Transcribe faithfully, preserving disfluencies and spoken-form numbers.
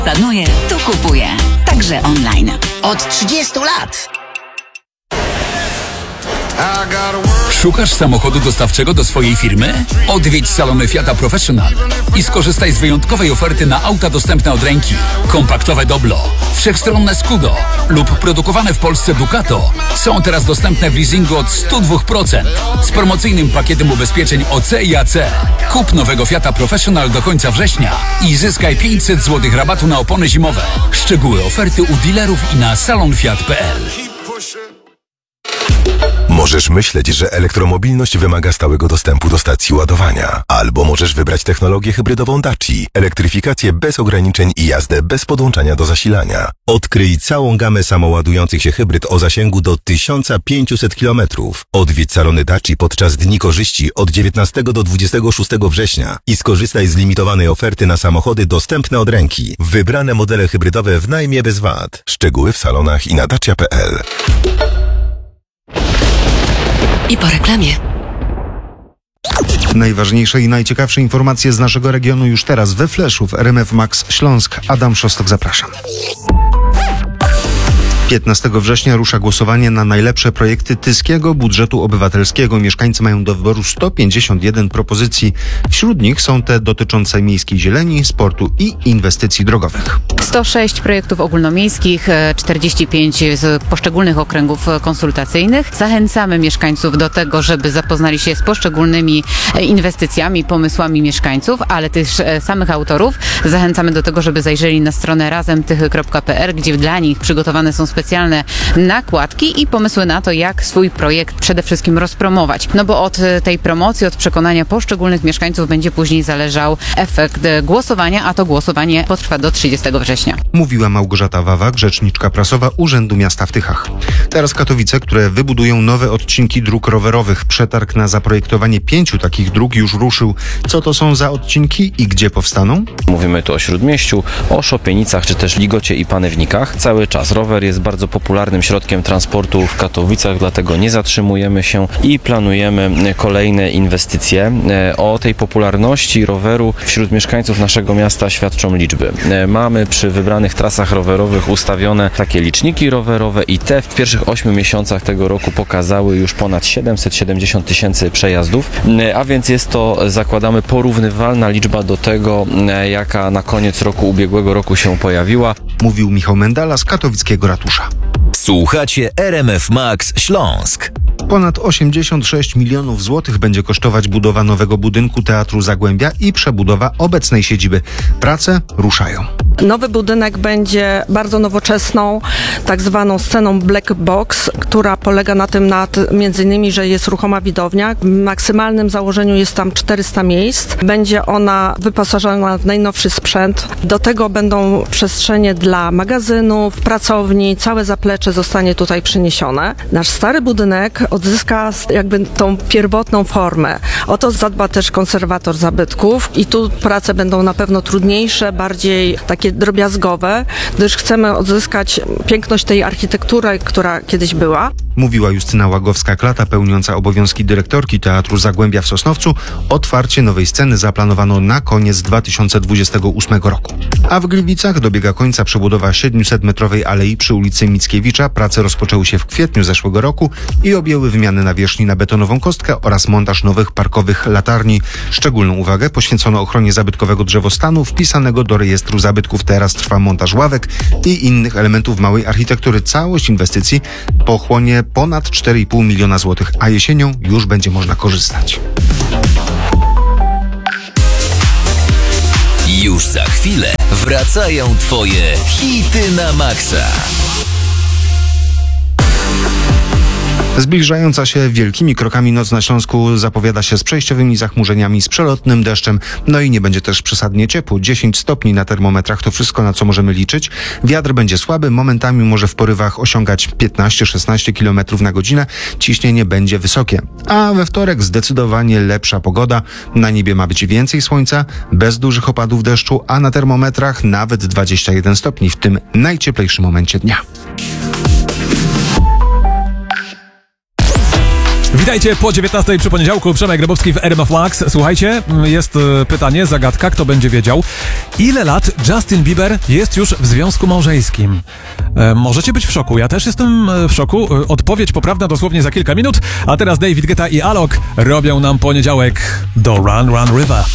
Planuję, to kupuję. Także online. Od trzydziestu lat. Szukasz samochodu dostawczego do swojej firmy? Odwiedź salony Fiata Professional i skorzystaj z wyjątkowej oferty na auta dostępne od ręki. Kompaktowe Doblo, wszechstronne Scudo lub produkowane w Polsce Ducato są teraz dostępne w leasingu od sto dwa procent z promocyjnym pakietem ubezpieczeń O C i A C. Kup nowego Fiata Professional do końca września i zyskaj pięćset złotych rabatu na opony zimowe. Szczegóły oferty u dealerów i na salon fiat kropka p l. Możesz myśleć, że elektromobilność wymaga stałego dostępu do stacji ładowania. Albo możesz wybrać technologię hybrydową Daci, elektryfikację bez ograniczeń i jazdę bez podłączania do zasilania. Odkryj całą gamę samoładujących się hybryd o zasięgu do tysiąc pięćset kilometrów. Odwiedź salony Daci podczas Dni Korzyści od dziewiętnastego do dwudziestego szóstego września i skorzystaj z limitowanej oferty na samochody dostępne od ręki. Wybrane modele hybrydowe w najmie bez V A T. Szczegóły w salonach i na dacia kropka p l. I po reklamie. Najważniejsze i najciekawsze informacje z naszego regionu już teraz we Fleszu w R M F Max Śląsk. Adam Szostok, zapraszam. piętnastego września rusza głosowanie na najlepsze projekty Tyskiego Budżetu Obywatelskiego. Mieszkańcy mają do wyboru sto pięćdziesiąt jeden propozycji. Wśród nich są te dotyczące miejskiej zieleni, sportu i inwestycji drogowych. sto sześć projektów ogólnomiejskich, czterdzieści pięć z poszczególnych okręgów konsultacyjnych. Zachęcamy mieszkańców do tego, żeby zapoznali się z poszczególnymi inwestycjami, pomysłami mieszkańców, ale też samych autorów. Zachęcamy do tego, żeby zajrzeli na stronę razemtychy kropka p r, gdzie dla nich przygotowane są specjalne nakładki i pomysły na to, jak swój projekt przede wszystkim rozpromować. No bo od tej promocji, od przekonania poszczególnych mieszkańców będzie później zależał efekt głosowania, a to głosowanie potrwa do trzydziestego września. Mówiła Małgorzata Wawak, rzeczniczka prasowa Urzędu Miasta w Tychach. Teraz Katowice, które wybudują nowe odcinki dróg rowerowych. Przetarg na zaprojektowanie pięciu takich dróg już ruszył. Co to są za odcinki i gdzie powstaną? Mówimy tu o Śródmieściu, o Szopienicach czy też Ligocie i Panewnikach. Cały czas rower jest bardzo popularnym środkiem transportu w Katowicach, dlatego nie zatrzymujemy się i planujemy kolejne inwestycje. O tej popularności roweru wśród mieszkańców naszego miasta świadczą liczby. Mamy przy wybranych trasach rowerowych ustawione takie liczniki rowerowe i te w pierwszych ośmiu miesiącach tego roku pokazały już ponad siedemset siedemdziesiąt tysięcy przejazdów, a więc jest to, zakładamy, porównywalna liczba do tego, jaka na koniec roku ubiegłego roku się pojawiła. Mówił Michał Mendala z katowickiego ratusza. Słuchacie R M F Max Śląsk. Ponad osiemdziesiąt sześć milionów złotych będzie kosztować budowa nowego budynku Teatru Zagłębia i przebudowa obecnej siedziby. Prace ruszają. Nowy budynek będzie bardzo nowoczesną, tak zwaną sceną black box, która polega na tym, nad, między innymi, że jest ruchoma widownia. W maksymalnym założeniu jest tam czterysta miejsc. Będzie ona wyposażona w najnowszy sprzęt. Do tego będą przestrzenie dla magazynów, pracowni, całe zaplecze zostanie tutaj przeniesione. Nasz stary budynek odzyska jakby tą pierwotną formę. O to zadba też konserwator zabytków i tu prace będą na pewno trudniejsze, bardziej takie drobiazgowe, gdyż chcemy odzyskać piękność tej architektury, która kiedyś była. Mówiła Justyna Łagowska-Klata, pełniąca obowiązki dyrektorki Teatru Zagłębia w Sosnowcu. Otwarcie nowej sceny zaplanowano na koniec dwa tysiące dwudziestego ósmego roku. A w Gliwicach dobiega końca przebudowa siedmiusetmetrowej alei przy ulicy Mickiewicza. Prace rozpoczęły się w kwietniu zeszłego roku i objęły wymianę nawierzchni na betonową kostkę oraz montaż nowych parkowych latarni. Szczególną uwagę poświęcono ochronie zabytkowego drzewostanu wpisanego do rejestru zabytków. Teraz trwa montaż ławek i innych elementów małej architektury. Całość inwestycji pochłonie ponad cztery i pół miliona złotych, a jesienią już będzie można korzystać. Już za chwilę wracają Twoje hity na maksa. Zbliżająca się wielkimi krokami noc na Śląsku zapowiada się z przejściowymi zachmurzeniami, z przelotnym deszczem, no i nie będzie też przesadnie ciepło. dziesięć stopni na termometrach to wszystko, na co możemy liczyć. Wiatr będzie słaby, momentami może w porywach osiągać piętnaście szesnaście kilometrów na godzinę. Ciśnienie będzie wysokie. A we wtorek zdecydowanie lepsza pogoda. Na niebie ma być więcej słońca, bez dużych opadów deszczu, a na termometrach nawet dwadzieścia jeden stopni w tym najcieplejszym momencie dnia. Witajcie po dziewiętnastej przy poniedziałku. Przemek Grabowski w R M F Max. Słuchajcie, jest e, pytanie, zagadka, kto będzie wiedział. Ile lat Justin Bieber jest już w związku małżeńskim? E, możecie być w szoku, ja też jestem e, w szoku. E, odpowiedź poprawna dosłownie za kilka minut. A teraz David Guetta i Alok robią nam poniedziałek do Run Run River.